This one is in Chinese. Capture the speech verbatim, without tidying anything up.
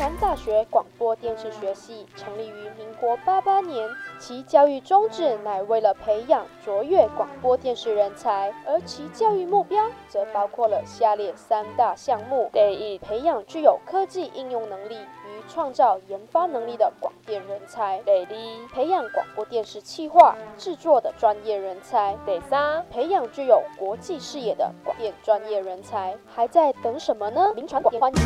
传大学广播电视学系成立于民国八八年，其教育宗旨乃为了培养卓越广播电视人才，而其教育目标则包括了下列三大项目：第一，培养具有科技应用能力与创造研发能力的广电人才；第二，培养广播电视企划制作的专业人才；第三，培养具有国际视野的广电专业人才。还在等什么呢？民传广电欢迎。